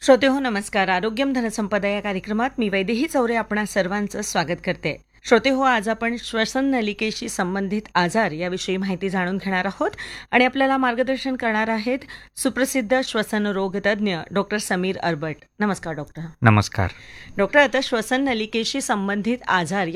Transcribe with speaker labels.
Speaker 1: श्रोतेहो नमस्कार. आरोग्यम धनसंपदा या कार्यक्रमात मी वैदेही चौरे आपणा सर्वांचं स्वागत करते. श्रोतेहो, आज आपण श्वसन नलिकेशी संबंधित आजार याविषयी माहिती जाणून घेणार आहोत आणि आपल्याला मार्गदर्शन करणार आहेत सुप्रसिद्ध श्वसन रोग तज्ज्ञ डॉक्टर समीर अरबट. नमस्कार डॉक्टर.
Speaker 2: नमस्कार.
Speaker 1: डॉक्टर, आता श्वसन नलिकेशी संबंधित आजार